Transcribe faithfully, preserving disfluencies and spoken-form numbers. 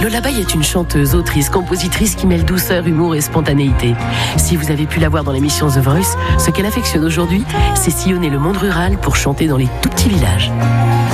Lola Bay est une chanteuse, autrice, compositrice qui mêle douceur, humour et spontanéité. Si vous avez pu la voir dans l'émission The Voice, ce qu'elle affectionne aujourd'hui, c'est sillonner le monde rural pour chanter dans les tout petits villages.